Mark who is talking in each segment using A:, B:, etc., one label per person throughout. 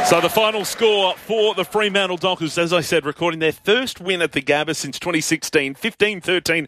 A: So the final score for the Fremantle Dockers, as I said, recording their first win at the Gabba since 2016, 15-13,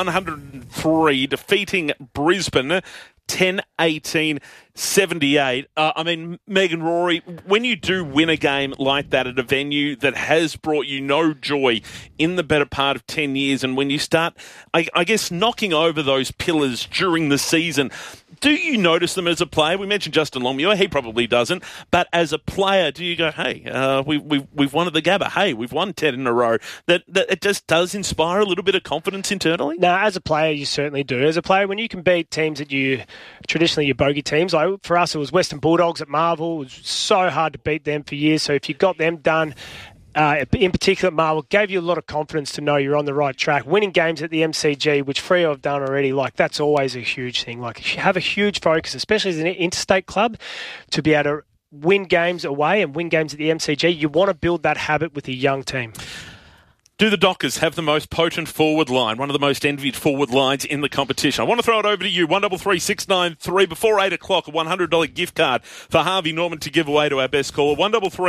A: 103, defeating Brisbane 10-18, 78. I mean, Megan, Rory, when you do win a game like that at a venue that has brought you no joy in the better part of 10 years, and when you start, I guess, knocking over those pillars during the season, do you notice them as a player? We mentioned Justin Longmuir. He probably doesn't. But as a player, do you go, hey, we've won at the Gabba. Hey, we've won 10 in a row. That it just does inspire a little bit of confidence internally?
B: No, as a player, you certainly do. As a player, when you can beat teams that you traditionally your bogey teams, like for us, it was Western Bulldogs at Marvel. It was so hard to beat them for years. So if you got them done, in particular, Marvel gave you a lot of confidence to know you're on the right track. Winning games at the MCG, which Freo have done already, like that's always a huge thing. Like if you have a huge focus, especially as an interstate club, to be able to win games away and win games at the MCG, you want to build that habit with a young team.
A: Do the Dockers have the most potent forward line, one of the most envied forward lines in the competition? I want to throw it over to you, 133693. Before 8 o'clock, a $100 gift card for Harvey Norman to give away to our best caller,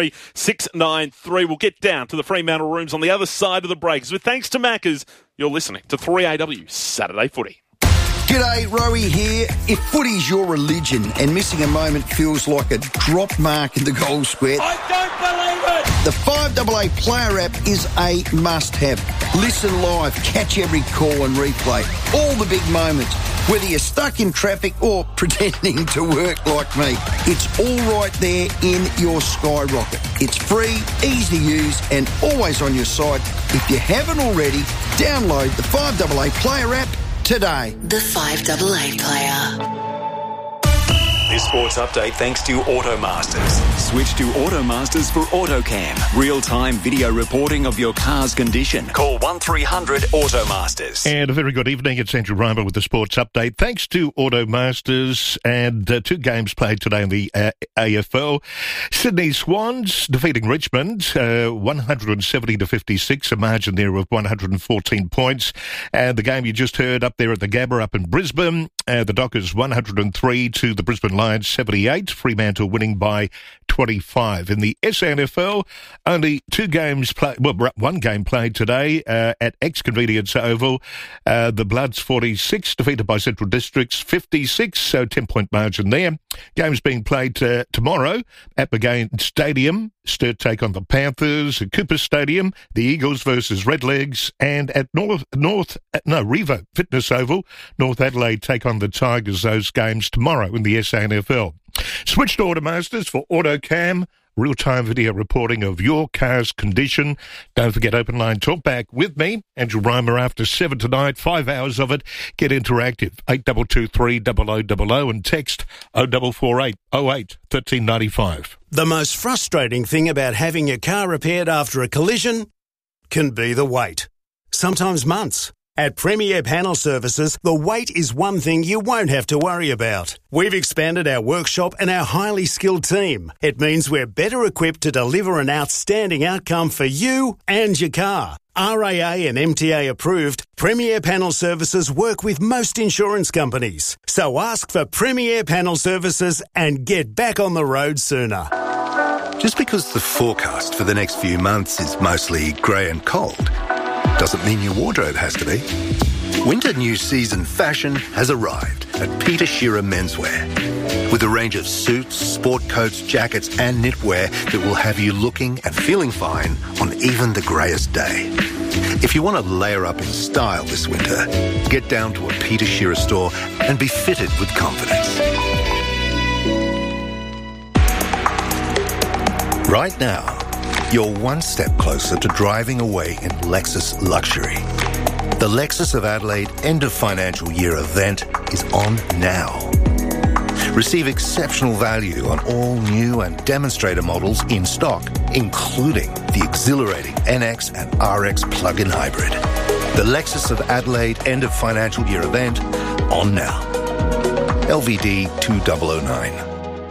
A: 133693. We'll get down to the Fremantle rooms on the other side of the breaks. With thanks to Maccas, you're listening to 3AW Saturday Footy.
C: G'day, Rowie here. If footy's your religion and missing a moment feels like a drop mark in the goal square,
D: I don't believe it!
C: The 5AA Player app is a must-have. Listen live, catch every call and replay. All the big moments, whether you're stuck in traffic or pretending to work like me. It's all right there in your skyrocket. It's free, easy to use and always on your side. If you haven't already, download the 5AA Player app today.
E: The 5AA Player.
F: This sports update thanks to Automasters. Switch to Automasters for AutoCam. Real-time video reporting of your car's condition. Call 1300 Automasters.
G: And a very good evening. It's Andrew Reimer with the sports update. Thanks to Automasters and two games played today in the AFL. Sydney Swans defeating Richmond 170-56, a margin there of 114 points. And the game you just heard up there at the Gabba up in Brisbane, the Dockers 103 to the Brisbane Lions 78, Fremantle winning by 25. In the SANFL, only one game played today at Ex-Convenience Oval. The Bloods 46, defeated by Central Districts 56, so 10-point margin there. Games being played tomorrow at McGain Stadium. Sturt take on the Panthers, at Cooper Stadium, the Eagles versus Redlegs, and at Revo Fitness Oval, North Adelaide take on the Tigers. Those games tomorrow in the SANFL. Switch to Automasters for AutoCam, real-time video reporting of your car's condition. Don't forget Open Line Talkback with me, Andrew Reimer, after 7 tonight, 5 hours of it. Get interactive, 8223 0000 and text 0448 08 1395.
H: The most frustrating thing about having your car repaired after a collision can be the wait. Sometimes months. At Premier Panel Services, the wait is one thing you won't have to worry about. We've expanded our workshop and our highly skilled team. It means we're better equipped to deliver an outstanding outcome for you and your car. RAA and MTA approved, Premier Panel Services work with most insurance companies. So ask for Premier Panel Services and get back on the road sooner.
I: Just because the forecast for the next few months is mostly grey and cold doesn't mean your wardrobe has to be. Winter new season fashion has arrived at Peter Shearer Menswear. With a range of suits, sport coats, jackets and knitwear that will have you looking and feeling fine on even the greyest day. If you want to layer up in style this winter, get down to a Peter Shearer store and be fitted with confidence. Right now, you're one step closer to driving away in Lexus luxury. The Lexus of Adelaide end of financial year event is on now. Receive exceptional value on all new and demonstrator models in stock, including the exhilarating NX and RX plug-in hybrid. The Lexus of Adelaide end of financial year event on now. LVD 2009.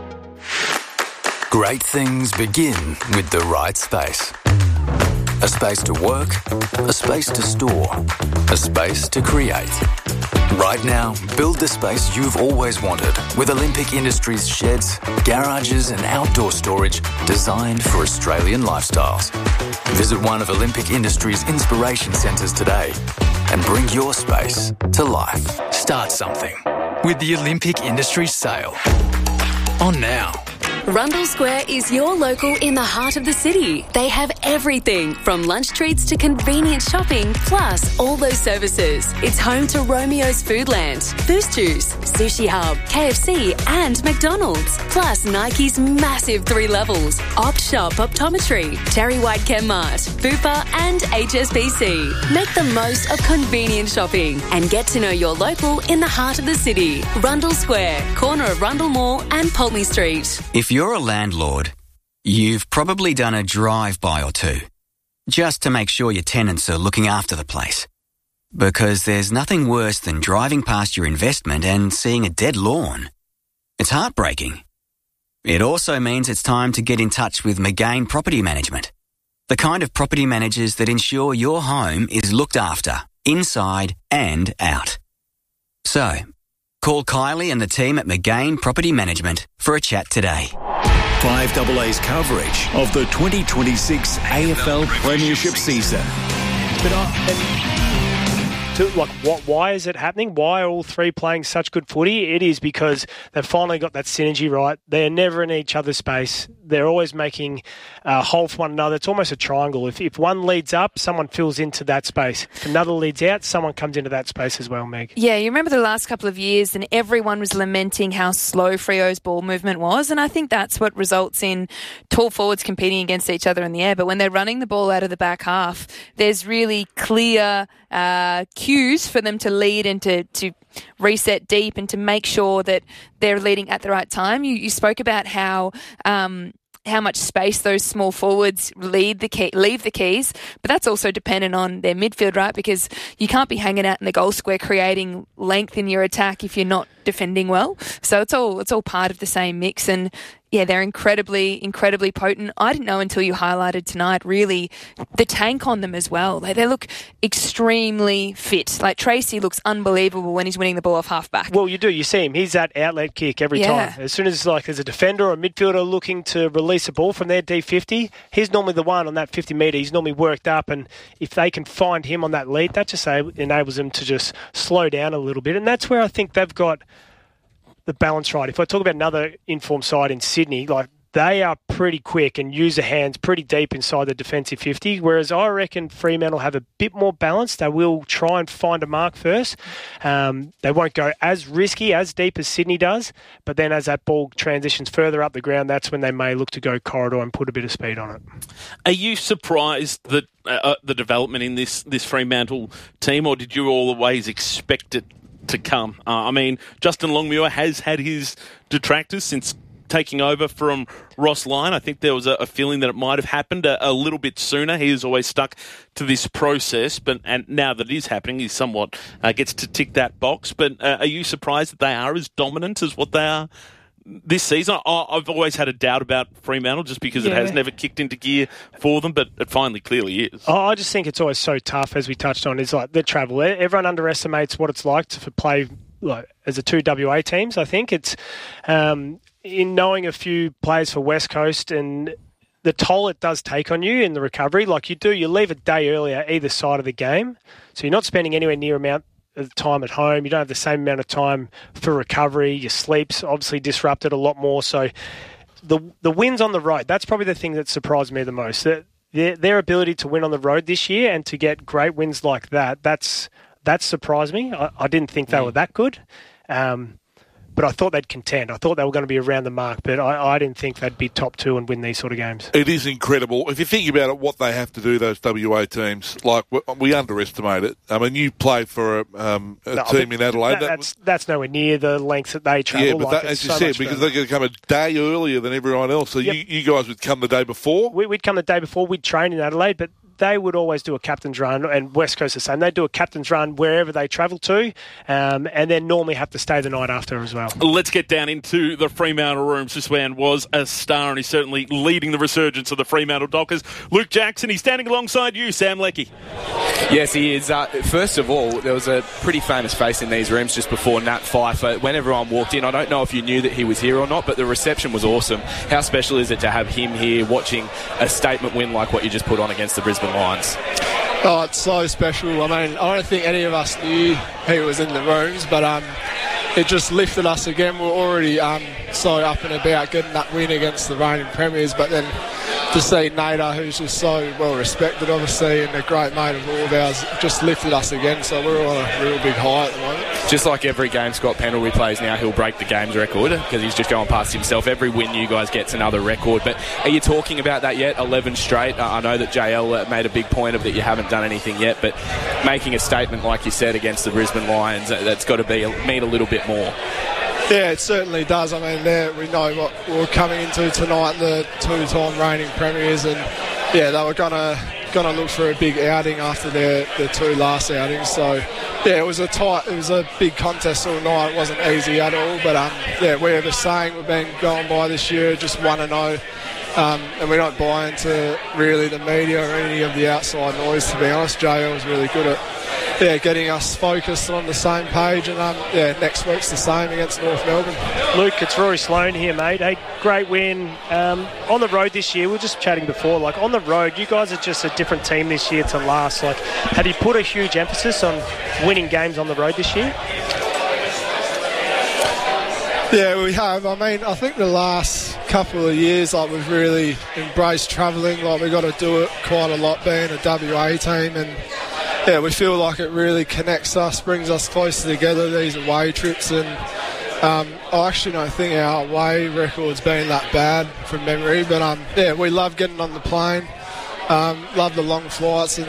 J: Great things begin with the right space. A space to work, a space to store, a space to create. Right now, build the space you've always wanted with Olympic Industries sheds, garages and outdoor storage designed for Australian lifestyles. Visit one of Olympic Industries' inspiration centres today and bring your space to life. Start something with the Olympic Industries sale. On now.
E: Rundle Square is your local in the heart of the city. They have everything from lunch treats to convenient shopping, plus all those services. It's home to Romeo's Foodland, Boost Juice, Sushi Hub, KFC and McDonald's. Plus Nike's massive 3 levels, Opt Shop Optometry, Terry White Chemmart, Bupa and HSBC. Make the most of convenient shopping and get to know your local in the heart of the city. Rundle Square, corner of Rundle Mall and Pulteney Street.
J: If you're a landlord, you've probably done a drive-by or two, just to make sure your tenants are looking after the place. Because there's nothing worse than driving past your investment and seeing a dead lawn. It's heartbreaking. It also means it's time to get in touch with McGain Property Management, the kind of property managers that ensure your home is looked after, inside and out. So, call Kylie and the team at McGain Property Management for a chat today.
F: 5AA's coverage of the 2026 AFL Premiership season.
B: Why is it happening? Why are all 3 playing such good footy? It is because they've finally got that synergy right. They're never in each other's space. They're always making a hole for one another. It's almost a triangle. If one leads up, someone fills into that space. If another leads out, someone comes into that space as well, Meg.
D: Yeah, you remember the last couple of years and everyone was lamenting how slow Freo's ball movement was, and I think that's what results in tall forwards competing against each other in the air. But when they're running the ball out of the back half, there's really clear cues for them to lead and to reset deep and to make sure that they're leading at the right time. You spoke about how much space those small forwards leave the keys, but that's also dependent on their midfield, right? Because you can't be hanging out in the goal square creating length in your attack if you're not defending well. So it's all part of the same mix, and yeah, they're incredibly, incredibly potent. I didn't know until you highlighted tonight, really, the tank on them as well. They look extremely fit. Like, Tracy looks unbelievable when he's winning the ball off half-back.
B: Well, you do. You see him. He's that outlet kick every time. As soon as there's a defender or a midfielder looking to release a ball from their D50, he's normally the one on that 50 metre. He's normally worked up, and if they can find him on that lead, that just enables them to just slow down a little bit. And that's where I think they've got the balance right. If I talk about another informed side in Sydney, like, they are pretty quick and use their hands pretty deep inside the defensive 50, whereas I reckon Fremantle have a bit more balance. They will try and find a mark first. They won't go as risky, as deep as Sydney does, but then as that ball transitions further up the ground, that's when they may look to go corridor and put a bit of speed on it.
A: Are you surprised that the development in this Fremantle team, or did you always expect it to come? I mean, Justin Longmuir has had his detractors since taking over from Ross Lyon. I think there was a feeling that it might have happened a little bit sooner. He has always stuck to this process, and now that it is happening, he somewhat gets to tick that box. But are you surprised that they are as dominant as what they are this season? I've always had a doubt about Fremantle just because it has never kicked into gear for them, but it finally clearly is. I just think it's always so tough, as we touched on, is like the travel. Everyone underestimates what it's like to play as the 2 WA teams. I think it's in knowing a few players for West Coast and the toll it does take on you in the recovery. Like, you leave a day earlier either side of the game, so you're not spending anywhere near amount of time at home. You don't have the same amount of time for recovery. Your sleep's obviously disrupted a lot more. So the wins on the road, that's probably the thing that surprised me the most. Their ability to win on the road this year and to get great wins like that surprised me. I didn't think they were that good. But I thought they'd contend. I thought they were going to be around the mark, but I didn't think they'd be top 2 and win these sort of games.
K: It is incredible. If you think about it, what they have to do, those WA teams, like, we underestimate it. I mean, you play for a team in Adelaide.
B: That's nowhere near the lengths that they travel.
K: Yeah, but as you said, because they're going to come a day earlier than everyone else. So you guys would come the day before?
B: We'd come the day before. We'd train in Adelaide, but they would always do a captain's run, and West Coast the same. They do a captain's run wherever they travel to, and then normally have to stay the night after as well.
A: Let's get down into the Fremantle rooms. This man was a star, and he's certainly leading the resurgence of the Fremantle Dockers. Luke Jackson, he's standing alongside you, Sam Leckie.
L: Yes, he is. First of all, there was a pretty famous face in these rooms just before Nat Pfeiffer. When everyone walked in, I don't know if you knew that he was here or not, but the reception was awesome. How special is it to have him here watching a statement win like what you just put on against the Brisbane Lions?
M: Oh, it's so special. I mean, I don't think any of us knew he was in the rooms, but it just lifted us again. We're already so up and about getting that win against the reigning premiers, but then to see Nader, who's just so well respected, obviously, and a great mate of all of ours, just lifted us again. So we're on a real big high at the moment.
L: Just like every game Scott Pendlebury plays now, he'll break the games record because he's just going past himself. Every win you guys get's another record. But are you talking about that yet? 11 straight. I know that JL made a big point of that you haven't done anything yet, but making a statement like you said against the Brisbane Lions, that's got to mean a little bit more.
M: Yeah, it certainly does. I mean, we know what we're coming into tonight, the two-time reigning premiers, and yeah, they were gonna look for a big outing after their two last outings. So yeah, it was a big contest all night. It wasn't easy at all, but yeah, we have a saying we've been going by this year, just 1-0. And we don't buy into really the media or any of the outside noise, to be honest. JL's really good at getting us focused on the same page, and next week's the same against North Melbourne.
B: Luke, it's Rory Sloane here, mate. Hey, great win on the road this year. We were just chatting before, like on the road, you guys are just a different team this year to last. Like, have you put a huge emphasis on winning games on the road this year?
M: Yeah, we have. I mean, I think the last couple of years, like, we've really embraced travelling. Like, we've got to do it quite a lot being a WA team, and yeah, we feel like it really connects us, brings us closer together, these away trips. And I actually don't think our away record's been that bad from memory, but yeah, we love getting on the plane, love the long flights, and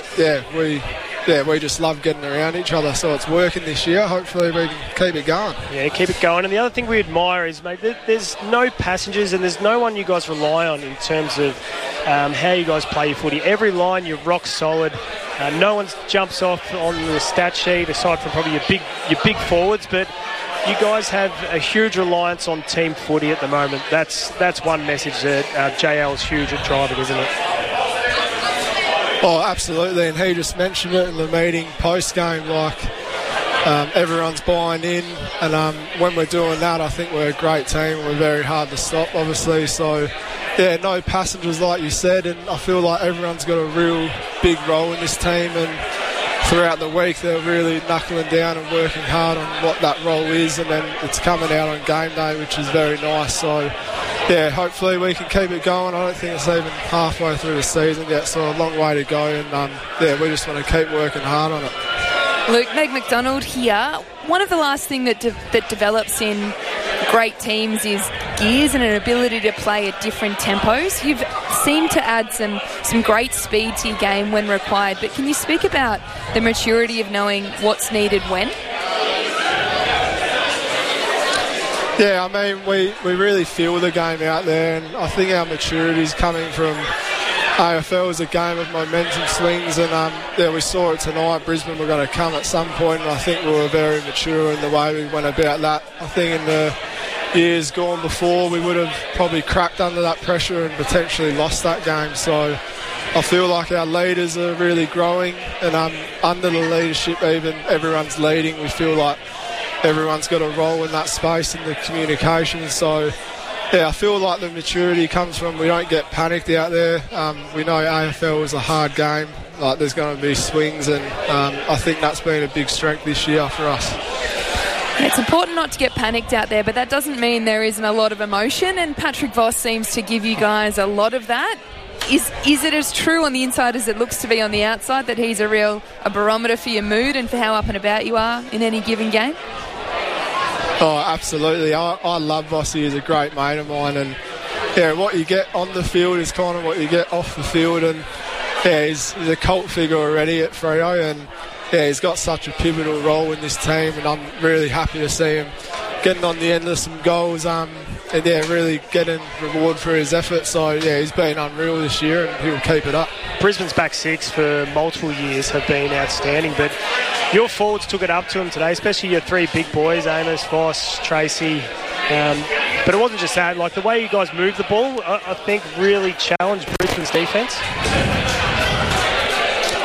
M: we just love getting around each other. So it's working this year. Hopefully we can keep it going.
B: Yeah, keep it going. And the other thing we admire is, mate, there's no passengers and there's no one you guys rely on in terms of how you guys play your footy. Every line, you're rock solid. No one jumps off on the stat sheet aside from probably your big forwards, but you guys have a huge reliance on team footy at the moment. That's one message that JL's huge at driving, isn't it?
M: Oh, absolutely, and he just mentioned it in the meeting post-game, like everyone's buying in, and when we're doing that, I think we're a great team. We're very hard to stop, obviously, so yeah, no passengers like you said, and I feel like everyone's got a real big role in this team, and throughout the week they're really knuckling down and working hard on what that role is, and then it's coming out on game day, which is very nice. So yeah, hopefully we can keep it going. I don't think it's even halfway through the season yet, so a long way to go, and yeah, we just want to keep working hard on it.
D: Luke, Meg McDonald here. One of the last things that develops in great teams is gears and an ability to play at different tempos. You've seemed to add some great speed to your game when required, but can you speak about the maturity of knowing what's needed when?
M: Yeah, I mean, we really feel the game out there, and I think our maturity is coming from AFL as a game of momentum swings, and yeah, we saw it tonight. Brisbane were going to come at some point, and I think we were very mature in the way we went about that. I think in the years gone before, we would have probably cracked under that pressure and potentially lost that game. So I feel like our leaders are really growing, and under the leadership, even everyone's leading. We feel like everyone's got a role in that space and the communication. So yeah, I feel like the maturity comes from we don't get panicked out there. We know AFL is a hard game. Like, there's going to be swings, and I think that's been a big strength this year for us.
D: It's important not to get panicked out there, but that doesn't mean there isn't a lot of emotion, and Patrick Voss seems to give you guys a lot of that. Is it as true on the inside as it looks to be on the outside, that he's a barometer for your mood and for how up and about you are in any given game?
M: Oh, absolutely. I love Vossi. He's a great mate of mine, and yeah, what you get on the field is kind of what you get off the field, and yeah, he's a cult figure already at Freo, and yeah, he's got such a pivotal role in this team, and I'm really happy to see him getting on the end of some goals, and yeah, really getting reward for his effort. So yeah, he's been unreal this year, and he'll keep it up. Brisbane's back six for multiple years have been outstanding, but your forwards took it up to him today, especially your three big boys, Amos, Voss, Tracy. But it wasn't just that. Like, the way you guys moved the ball, I think really challenged Brisbane's defence.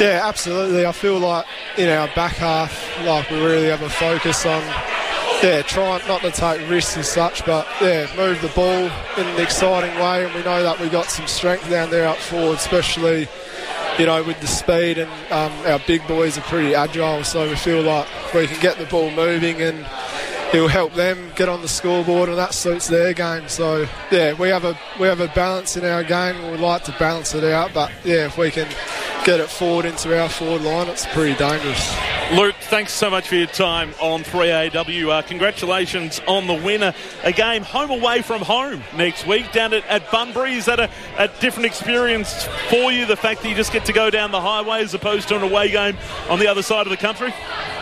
M: Yeah, absolutely. I feel like in our back half, like we really have a focus on, trying not to take risks as such, but move the ball in an exciting way. And we know that we got some strength down there up forward, especially, with the speed, and our big boys are pretty agile. So we feel like we can get the ball moving and it'll help them get on the scoreboard, and that suits their game. So we have a balance in our game, and we like to balance it out. But if we can get it forward into our forward line, it's pretty dangerous.
A: Luke, thanks so much for your time on 3AW. Congratulations on the winner. A game home away from home next week down at Bunbury. Is that a different experience for you, the fact that you just get to go down the highway as opposed to an away game on the other side of the country?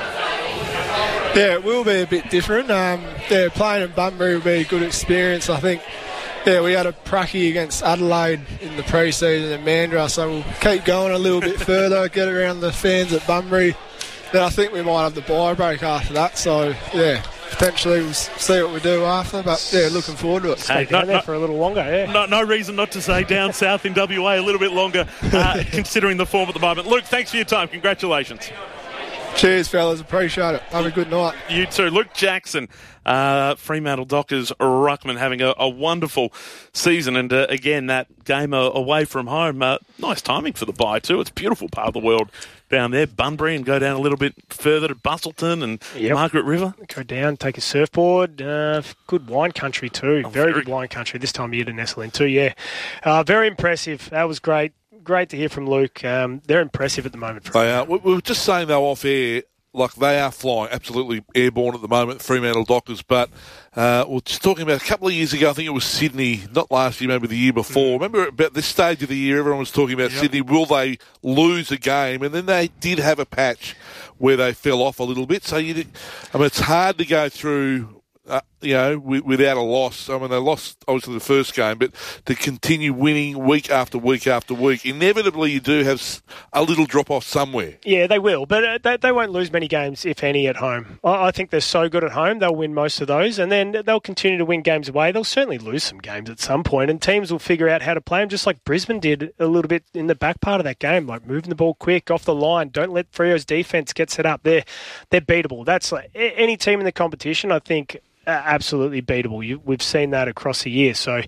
M: Yeah, it will be a bit different. Playing in Bunbury will be a good experience. I think, we had a pracky against Adelaide in the pre-season in Mandurah, so we'll keep going a little bit further, get around the fans at Bunbury. Then I think we might have the bye break after that, so, potentially we'll see what we do after, but, looking forward to it.
B: Stay down there for a little longer,
A: No reason not to say down south in WA a little bit longer, considering the form at the moment. Luke, thanks for your time. Congratulations.
M: Cheers, fellas. Appreciate it. Have a good night.
A: You too. Luke Jackson, Fremantle Dockers ruckman, having a wonderful season. And again, that game away from home, nice timing for the bye too. It's a beautiful part of the world down there, Bunbury, and go down a little bit further to Bustleton and Margaret River.
B: Go down, take a surfboard. Good wine country too. Very good wine country this time of year to nestle in too, very impressive. That was great. Great to hear from Luke. They're impressive at the moment.
K: They are. We were just saying, though, off air, like they are flying absolutely airborne at the moment, Fremantle Dockers. But we're just talking about a couple of years ago, I think it was Sydney, not last year, maybe the year before. Remember about this stage of the year, everyone was talking about Sydney, will they lose a game? And then they did have a patch where they fell off a little bit. So, it's hard to go through... without a loss. I mean, they lost, obviously, the first game, but to continue winning week after week after week, inevitably you do have a little drop-off somewhere.
B: Yeah, they will, but they won't lose many games, if any, at home. I think they're so good at home, they'll win most of those, and then they'll continue to win games away. They'll certainly lose some games at some point, and teams will figure out how to play them, just like Brisbane did a little bit in the back part of that game, like moving the ball quick, off the line. Don't let Freo's defence get set up. They're beatable. That's like any team in the competition, I think, absolutely beatable. We've seen that across the year. So,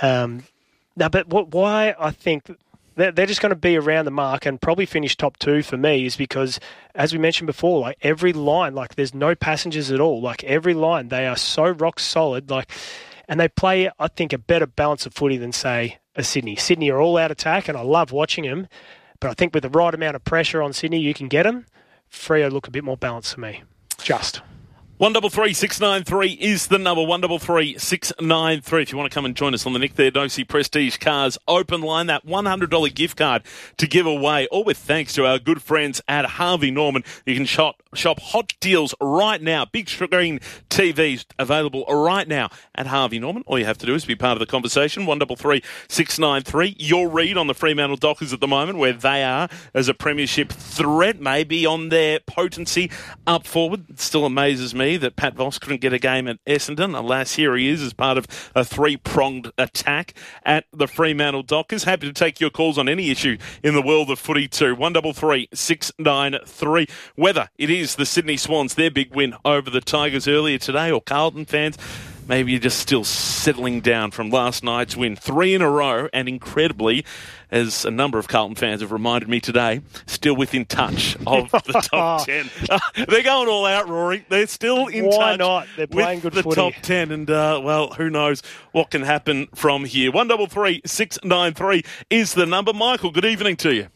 B: why I think they're just going to be around the mark and probably finish top two for me is because, as we mentioned before, like every line, like there's no passengers at all. Like every line, they are so rock solid. And they play, I think, a better balance of footy than, say, a Sydney. Sydney are all out attack, and I love watching them. But I think with the right amount of pressure on Sydney, you can get them. Freo look a bit more balanced for me. Just.
A: 133693 is the number, 133693. If you want to come and join us on the Nick Theodosi Prestige Cars open line, that $100 gift card to give away, all with thanks to our good friends at Harvey Norman. You can shop hot deals right now. Big screen TVs available right now at Harvey Norman. All you have to do is be part of the conversation. 133693. Your read on the Fremantle Dockers at the moment, where they are as a premiership threat, maybe on their potency up forward. It still amazes me that Pat Voss couldn't get a game at Essendon. Alas, here he is as part of a three-pronged attack at the Fremantle Dockers. Happy to take your calls on any issue in the world of footy too. 133693. Whether it is the Sydney Swans, their big win over the Tigers earlier today, or Carlton fans, maybe you're just still settling down from last night's win. 3 in a row, and incredibly, as a number of Carlton fans have reminded me today, still within touch of the top 10. They're going all out, Rory. They're still in touch.
B: Why not? They're playing
A: with
B: good
A: the
B: footy.
A: top 10, and, who knows what can happen from here. 133693 is the number. Michael, good evening to you.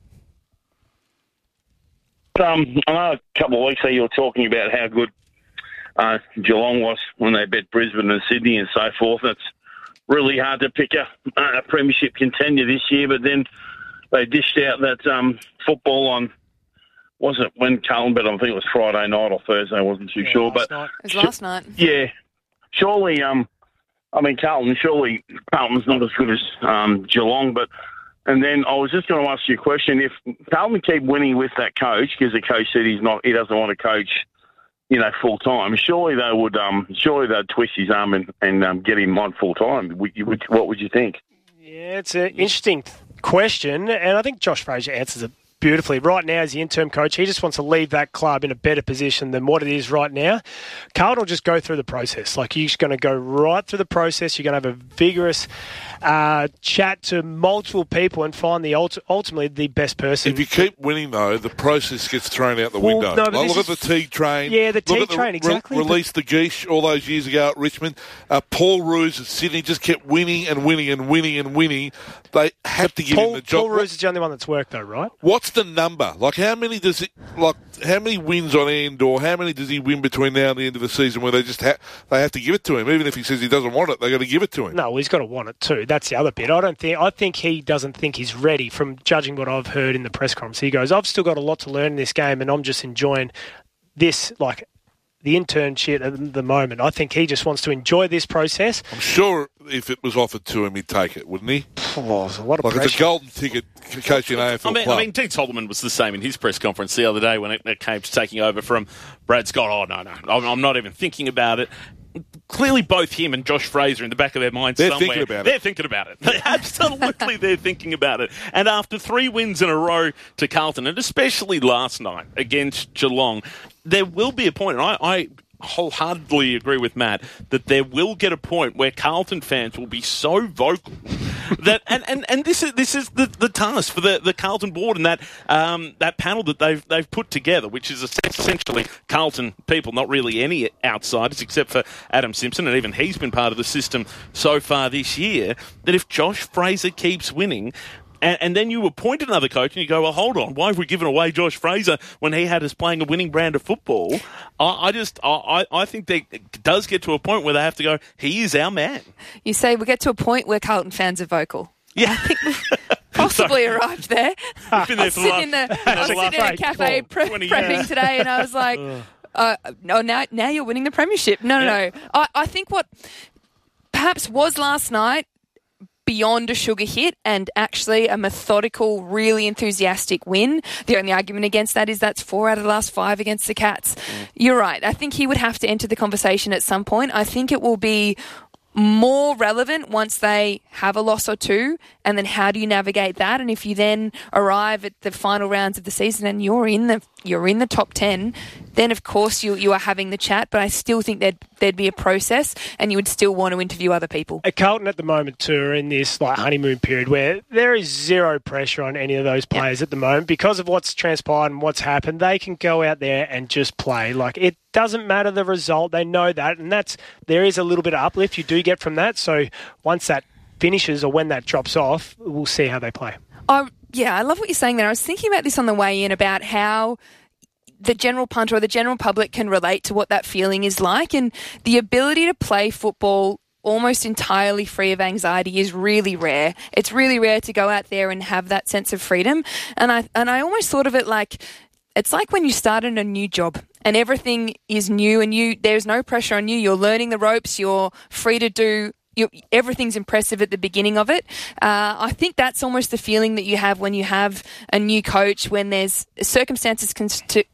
N: I know a couple of weeks ago you were talking about how good Geelong was when they beat Brisbane and Sydney and so forth. It's really hard to pick a premiership contender this year, but then they dished out that football on, wasn't when Carlton, but I think it was Friday night or Thursday, I wasn't too sure. But
D: it was last night.
N: Yeah. Surely, Carlton's not as good as Geelong, but... And then I was just going to ask you a question. If Carlton keep winning with that coach, because the coach said he doesn't want to coach, full time, surely they'd twist his arm and get him on full time. What would you think?
B: Yeah, it's an interesting question, and I think Josh Fraser answers it beautifully. Right now, as the interim coach, he just wants to leave that club in a better position than what it is right now. Carlton will just go through the process. Like, you're just going to go right through the process. You're going to have a vigorous chat to multiple people and find ultimately the best person.
K: If you keep winning, though, the process gets thrown out the window.
B: No,
K: look at the Teague train.
B: Yeah, the Teague train, exactly.
K: Released the Geesh all those years ago at Richmond. Paul Roos at Sydney just kept winning and winning and winning and winning. They have to give him the job.
B: Paul Roos is the only one that's worked, though, right?
K: What's the number? Like, how many wins on end, or how many does he win between now and the end of the season where they just they have to give it to him? Even if he says he doesn't want it, they've got to give it to him.
B: No, well, he's got to want it too. That's the other bit. I think he doesn't think he's ready, from judging what I've heard in the press conference. He goes, I've still got a lot to learn in this game, and I'm just enjoying this, like, the intern shit at the moment. I think he just wants to enjoy this process.
K: I'm sure if it was offered to him, he'd take it, wouldn't he?
B: Oh, it's a lot of
K: pressure. It's a golden ticket coaching AFL club.
A: I mean, Dean Solomon was the same in his press conference the other day when it came to taking over from Brad Scott. Oh, no, I'm not even thinking about it. Clearly, both him and Josh Fraser in the back of their minds
K: they're
A: somewhere.
K: They're thinking about it.
A: Absolutely, they're thinking about it. And after 3 wins in a row to Carlton, and especially last night against Geelong, there will be a point, and I wholeheartedly agree with Matt, that there will get a point where Carlton fans will be so vocal that and this is the task for the Carlton board and that panel that they've put together, which is essentially Carlton people, not really any outsiders except for Adam Simpson, and even he's been part of the system so far this year, that if Josh Fraser keeps winning, and then you appoint another coach and you go, well, hold on, why have we given away Josh Fraser when he had us playing a winning brand of football? I think it does get to a point where they have to go, he is our man.
D: You say we get to a point where Carlton fans are vocal.
A: Yeah.
D: I think we've possibly arrived there.
A: We've been there for
D: I was sitting in a cafe prepping today, and I was like, no, now you're winning the premiership. No. I think what perhaps was last night, beyond a sugar hit and actually a methodical, really enthusiastic win. The only argument against that is that's 4 out of the last 5 against the Cats. You're right. I think he would have to enter the conversation at some point. I think it will be more relevant once they have a loss or two, and then how do you navigate that? And if you then arrive at the final rounds of the season and you're in the top 10, then of course you are having the chat. But I still think there'd be a process, and you would still want to interview other people.
B: At Carlton at the moment too are in this honeymoon period where there is zero pressure on any of those players at the moment because of what's transpired and what's happened. They can go out there and just play. It doesn't matter the result. They know that, and there is a little bit of uplift you do get from that. So once that finishes or when that drops off, we'll see how they play.
D: Yeah, I love what you're saying there. I was thinking about this on the way in about how the general punter or the general public can relate to what that feeling is like, and the ability to play football almost entirely free of anxiety is really rare. It's really rare to go out there and have that sense of freedom. And I almost thought of it like, it's like when you start in a new job and everything is new and there's no pressure on you. You're learning the ropes. You're free to do. Everything's impressive at the beginning of it. I think that's almost the feeling that you have when you have a new coach, when there's circumstances